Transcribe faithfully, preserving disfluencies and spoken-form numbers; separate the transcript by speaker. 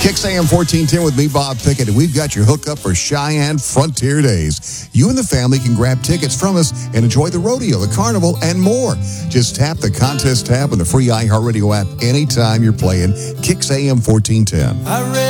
Speaker 1: Kicks A M fourteen ten with me, Bob Pickett, and we've got your hookup for Cheyenne Frontier Days. You and the family can grab tickets from us and enjoy the rodeo, the carnival, and more. Just tap the contest tab on the free iHeartRadio app anytime you're playing Kicks A M fourteen ten.
Speaker 2: I read